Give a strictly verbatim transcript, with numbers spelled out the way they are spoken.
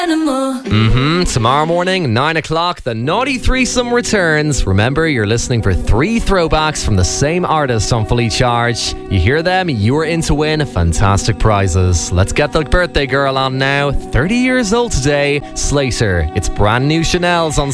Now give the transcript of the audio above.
Mm-hmm. Tomorrow morning, nine o'clock, the Naughty Threesome returns. Remember, you're listening for three throwbacks from the same artist on Fully Charged. You hear them, you're in to win fantastic prizes. Let's get the birthday girl on now. thirty years old today, Slater. It's brand new Chanel's on